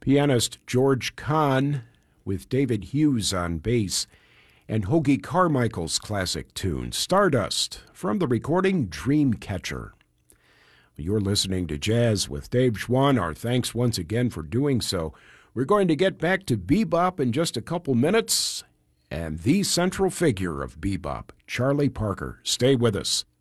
Pianist George Kahn with David Hughes on bass, and Hoagy Carmichael's classic tune, Stardust, from the recording Dreamcatcher. You're listening to Jazz with Dave Schwann. Our thanks once again for doing so. We're going to get back to bebop in just a couple minutes, and the central figure of bebop, Charlie Parker. Stay with us.